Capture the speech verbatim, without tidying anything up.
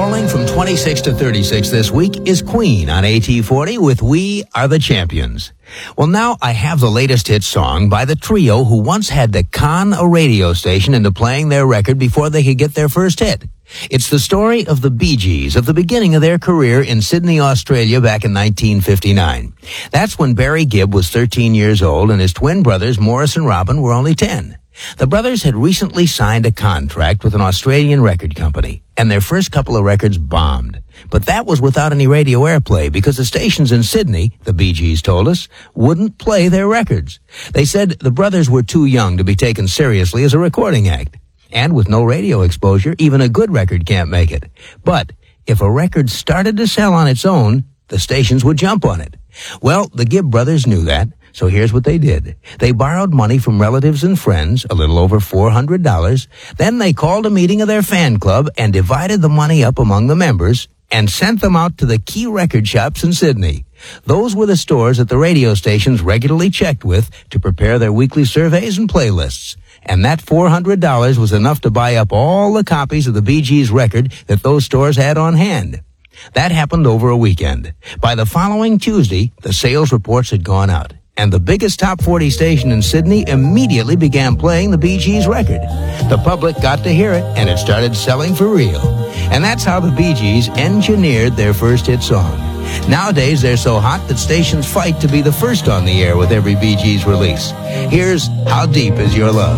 Falling from twenty-six to thirty-six this week is Queen on A T forty with We Are the Champions. Well, now I have the latest hit song by the trio who once had to con a radio station into playing their record before they could get their first hit. It's the story of the Bee Gees, of the beginning of their career in Sydney, Australia back in nineteen fifty-nine. That's when Barry Gibb was thirteen years old and his twin brothers, Morris and Robin, were only ten. The brothers had recently signed a contract with an Australian record company, and their first couple of records bombed. But that was without any radio airplay because the stations in Sydney, the Bee Gees told us, wouldn't play their records. They said the brothers were too young to be taken seriously as a recording act. And with no radio exposure, even a good record can't make it. But if a record started to sell on its own, the stations would jump on it. Well, the Gibb brothers knew that. So here's what they did. They borrowed money from relatives and friends, a little over four hundred dollars. Then they called a meeting of their fan club and divided the money up among the members and sent them out to the key record shops in Sydney. Those were the stores that the radio stations regularly checked with to prepare their weekly surveys and playlists. And that four hundred dollars was enough to buy up all the copies of the Bee Gees record that those stores had on hand. That happened over a weekend. By the following Tuesday, the sales reports had gone out. And the biggest top forty station in Sydney immediately began playing the Bee Gees record. The public got to hear it, and it started selling for real. And that's how the Bee Gees engineered their first hit song. Nowadays, they're so hot that stations fight to be the first on the air with every Bee Gees release. Here's How Deep Is Your Love.